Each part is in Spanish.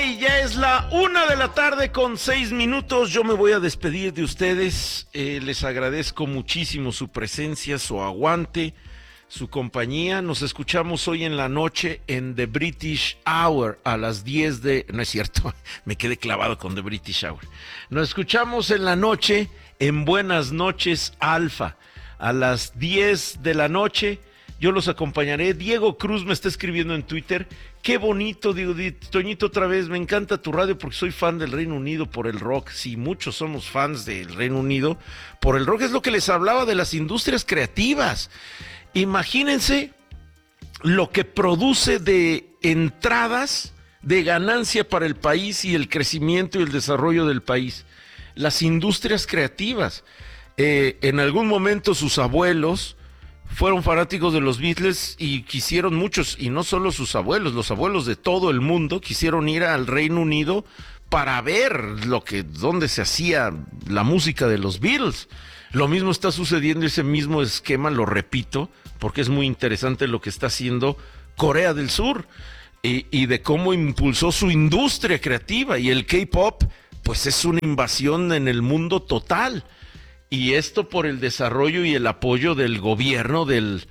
Ya es la 1:06 PM. Yo me voy a despedir de ustedes. Les agradezco muchísimo su presencia, su aguante, su compañía. Nos escuchamos hoy en la noche en The British Hour a las 10 de... No es cierto, me quedé clavado con The British Hour. Nos escuchamos en la noche en Buenas Noches Alfa a las 10 de la noche. Yo los acompañaré. Diego Cruz me está escribiendo en Twitter. Qué bonito, digo, Toñito, otra vez, me encanta tu radio porque soy fan del Reino Unido por el rock. Sí, muchos somos fans del Reino Unido por el rock. Es lo que les hablaba de las industrias creativas. Imagínense lo que produce de entradas, de ganancia para el país y el crecimiento y el desarrollo del país. Las industrias creativas. En algún momento sus abuelos fueron fanáticos de los Beatles y quisieron muchos, y no solo sus abuelos, los abuelos de todo el mundo quisieron ir al Reino Unido para ver dónde se hacía la música de los Beatles. Lo mismo está sucediendo, ese mismo esquema, lo repito, porque es muy interesante lo que está haciendo Corea del Sur y de cómo impulsó su industria creativa, y el K-pop, pues es una invasión en el mundo total. Y esto por el desarrollo y el apoyo del gobierno el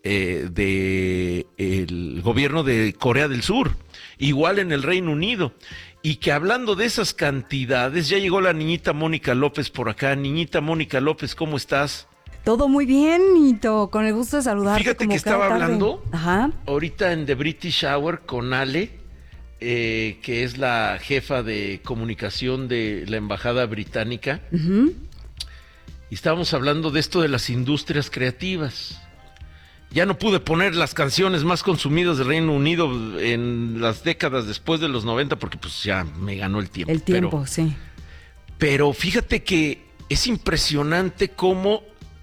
gobierno de Corea del Sur, igual en el Reino Unido. Y que hablando de esas cantidades, ya llegó la niñita Mónica López por acá. Niñita Mónica López, ¿cómo estás? Todo muy bien, Nito, con el gusto de saludarte. Fíjate como que estaba cada tarde. hablando ahorita en The British Hour con Ale, que es la jefa de comunicación de la Embajada Británica. Y estábamos hablando de esto de las industrias creativas. Ya no pude poner las canciones más consumidas del Reino Unido en las décadas después de los 90 porque pues ya me ganó el tiempo. Sí. Pero fíjate que es impresionante cómo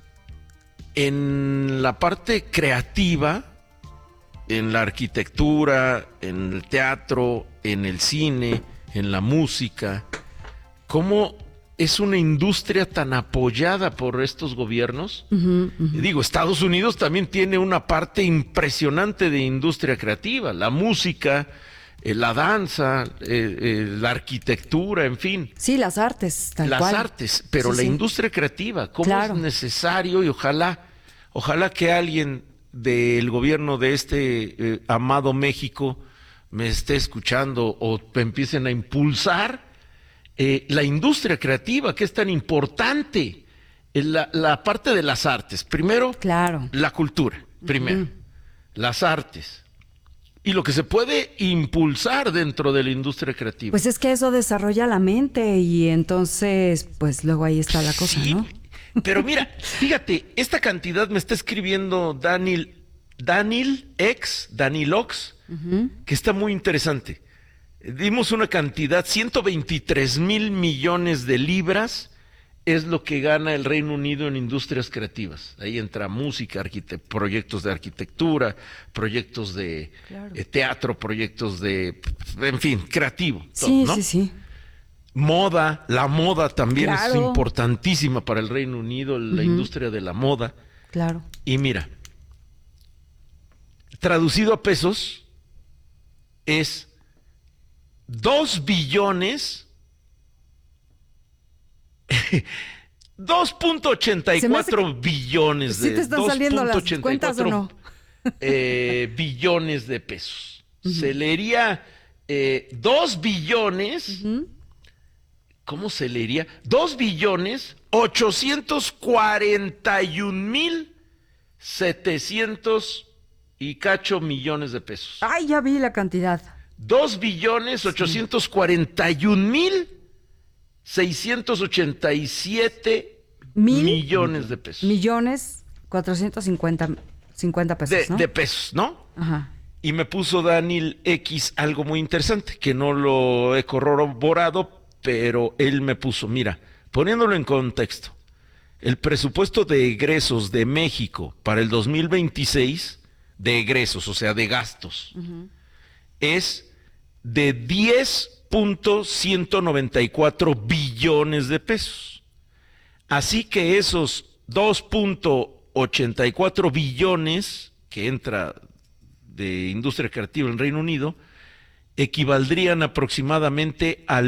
en la parte creativa, en la arquitectura, en el teatro, en el cine, en la música, cómo es una industria tan apoyada por estos gobiernos. Digo, Estados Unidos también tiene una parte impresionante de industria creativa, la música, la danza, la arquitectura, en fin. Sí, las artes, tal cual. Las artes, pero Sí, la sí. industria creativa, cómo Claro. es necesario, y ojalá que alguien del gobierno de este amado México me esté escuchando o empiecen a impulsar la industria creativa, que es tan importante, la parte de las artes. Primero, Claro. la cultura, primero, las artes, y lo que se puede impulsar dentro de la industria creativa. Pues es que eso desarrolla la mente y entonces, pues luego ahí está la cosa, Sí, ¿no? pero mira, fíjate, esta cantidad me está escribiendo Danilox, que está muy interesante. Dimos una cantidad, 123,000 millones de libras es lo que gana el Reino Unido en industrias creativas. Ahí entra música, proyectos de arquitectura, proyectos de teatro, proyectos en fin, creativo. Sí, todo, ¿no? sí. Moda, la moda también es Claro. importantísima para el Reino Unido, la industria de la moda. Claro. Y mira, traducido a pesos, es 2 billones, 2.84 billones ¿Sí te están saliendo las 2.84 cuentas o no? billones de pesos. Se leería 2 billones, ¿cómo se leería? 2.841.700 y cacho millones de pesos. Ay, ya vi la cantidad. 2.841.687 millones de pesos. Millones 450 pesos, ¿no? De pesos, ¿no? Ajá. Y me puso Daniel X algo muy interesante, que no lo he corroborado, pero él me puso, mira, poniéndolo en contexto, el presupuesto de egresos de México para el 2026, de egresos, o sea, de gastos, es de 10.194 billones de pesos. Así que esos 2.84 billones que entra de industria creativa en Reino Unido equivaldrían aproximadamente al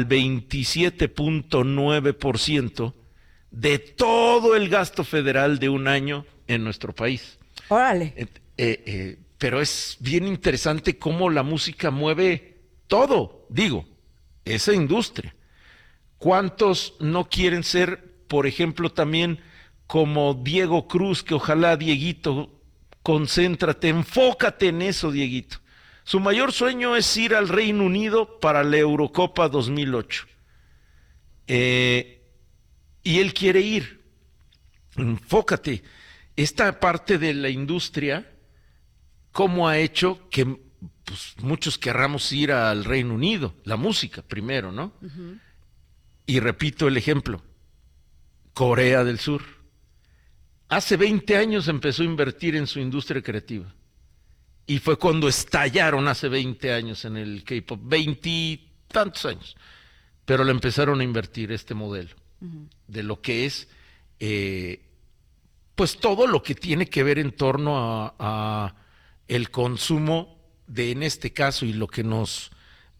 27.9% de todo el gasto federal de un año en nuestro país. Órale. Pero es bien interesante cómo la música mueve todo, digo, esa industria. ¿Cuántos no quieren ser, por ejemplo, también como Diego Cruz, que ojalá, Dieguito, concéntrate, enfócate en eso, Dieguito? Su mayor sueño es ir al Reino Unido para la Eurocopa 2008. Y él quiere ir. Enfócate. Esta parte de la industria, ¿cómo ha hecho que pues, muchos querramos ir al Reino Unido? La música primero, ¿no? Uh-huh. Y repito el ejemplo. Corea del Sur. Hace 20 años empezó a invertir en su industria creativa. Y fue cuando estallaron hace 20 años en el K-pop. 20 y tantos años. Pero le empezaron a invertir este modelo. Uh-huh. De lo que es... pues todo lo que tiene que ver en torno a el consumo de, en este caso, y lo que nos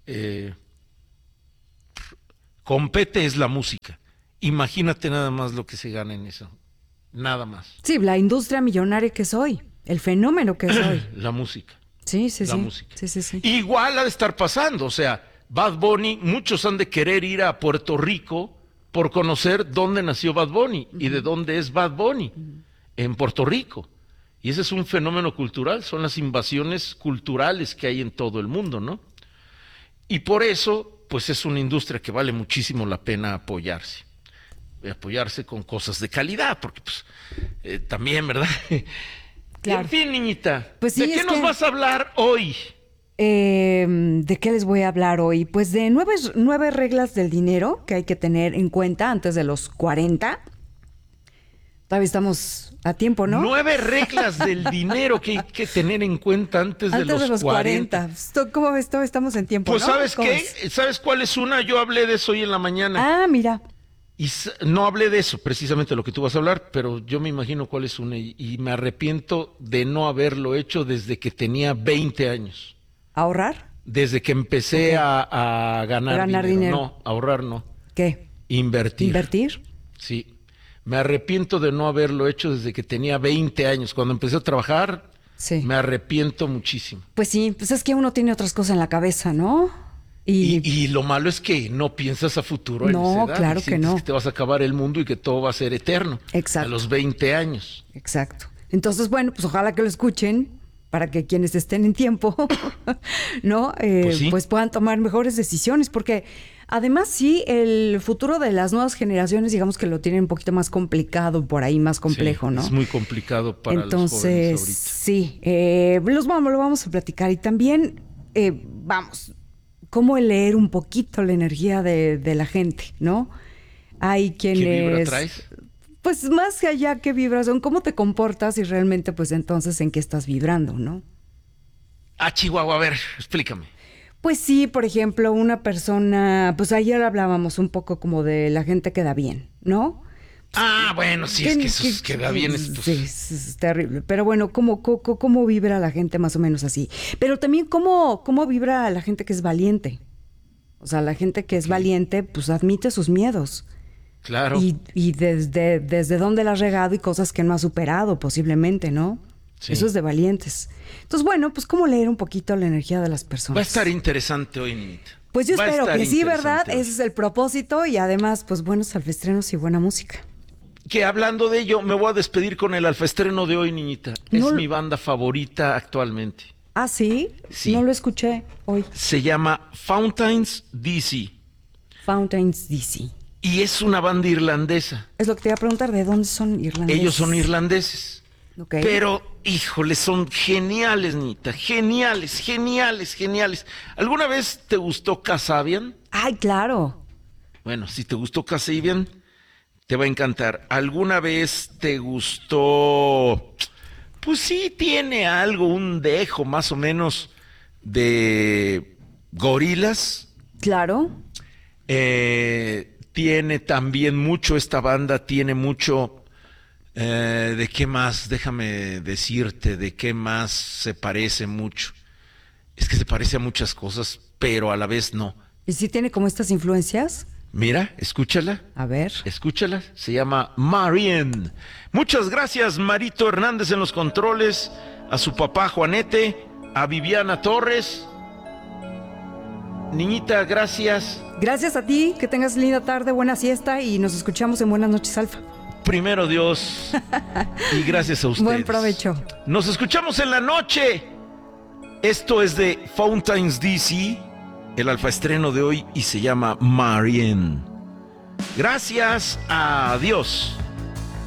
compete es la música. Imagínate nada más lo que se gana en eso. Nada más. Sí, la industria millonaria que soy, el fenómeno que soy. La música. Sí, sí, la sí. música. Sí, sí, sí. Igual ha de estar pasando, o sea, Bad Bunny, muchos han de querer ir a Puerto Rico por conocer dónde nació Bad Bunny uh-huh. y de dónde es Bad Bunny. Uh-huh. En Puerto Rico. Y ese es un fenómeno cultural, son las invasiones culturales que hay en todo el mundo, ¿no? Y por eso, pues es una industria que vale muchísimo la pena apoyarse. Apoyarse con cosas de calidad, porque pues también, ¿verdad? Claro. En fin, niñita, pues sí, ¿de qué nos vas a hablar hoy? ¿De qué les voy a hablar hoy? Pues de 9 reglas del dinero que hay que tener en cuenta antes de los 40. Todavía estamos a tiempo, ¿no? 9 reglas del dinero que hay que tener en cuenta antes de los 40. ¿Cómo ves? Todavía estamos en tiempo, pues, ¿no? ¿sabes qué? ¿Sabes cuál es una? Yo hablé de eso hoy en la mañana. Ah, mira. Y no hablé de eso, precisamente lo que tú vas a hablar, pero yo me imagino cuál es una. Y me arrepiento de no haberlo hecho desde que tenía 20 años. ¿Ahorrar? Desde que empecé a ganar dinero. No, ahorrar no. ¿Qué? Invertir. ¿Invertir? Sí. Me arrepiento de no haberlo hecho desde que tenía 20 años. Cuando empecé a trabajar, sí. Me arrepiento muchísimo. Pues sí, pues es que uno tiene otras cosas en la cabeza, ¿no? Y lo malo es que no piensas a futuro en esa edad. No, claro que no. Que te vas a acabar el mundo y que todo va a ser eterno. Exacto. A los 20 años. Exacto. Entonces, bueno, pues ojalá que lo escuchen para que quienes estén en tiempo, ¿no? Pues puedan tomar mejores decisiones, porque además sí, el futuro de las nuevas generaciones, digamos que lo tienen un poquito más complicado por ahí, más complejo, sí, ¿no? Es muy complicado para los jóvenes ahorita. Sí, lo vamos a platicar. Y también, cómo leer un poquito la energía de la gente, ¿no? Hay quienes... ¿Qué vibra traes? Pues más que allá que vibración, cómo te comportas y realmente, pues entonces, en qué estás vibrando, ¿no? Ah, Chihuahua, a ver, explícame. Pues sí, por ejemplo, una persona, pues ayer hablábamos un poco como de la gente que da bien, ¿no? Ah, bueno, sí, es que eso queda bien. Sí, es terrible. Pero bueno, ¿cómo vibra la gente más o menos así? Pero también cómo vibra la gente que es valiente. O sea, la gente que es valiente, pues admite sus miedos. Claro. Y desde dónde la has regado y cosas que no has superado posiblemente, ¿no? Sí. Eso es de valientes. Entonces, bueno, pues cómo leer un poquito la energía de las personas. Va a estar interesante hoy, niñita. Pues yo espero que sí, ¿verdad? Ese es el propósito y además, pues buenos alfestrenos y buena música. Que hablando de ello, me voy a despedir con el alfestreno de hoy, niñita. Es mi banda favorita actualmente. ¿Ah, sí? Sí. No lo escuché hoy. Se llama Fountains DC. Fountains DC. Y es una banda irlandesa. Es lo que te iba a preguntar, ¿de dónde son irlandeses? Ellos son irlandeses. Okay. Pero, híjole, son geniales, Nita. Geniales. ¿Alguna vez te gustó Kasabian? Ay, claro. Bueno, si te gustó Kasabian, te va a encantar. ¿Alguna vez te gustó? Pues sí, tiene algo, un dejo más o menos de Gorilas. Claro. Tiene también mucho, esta banda tiene mucho... ¿de qué más? Déjame decirte, ¿de qué más se parece mucho? Es que se parece a muchas cosas, pero a la vez no. ¿Y si tiene como estas influencias? Mira, escúchala. A ver. Escúchala. Se llama Marian. Muchas gracias, Marito Hernández en los controles, a su papá Juanete, a Viviana Torres. Niñita, gracias. Gracias a ti, que tengas linda tarde, buena siesta y nos escuchamos en Buenas Noches, Alfa. Primero Dios y gracias a ustedes. Buen provecho. Nos escuchamos en la noche. Esto es de Fountains DC, el alfa estreno de hoy y se llama Marian. Gracias, adiós.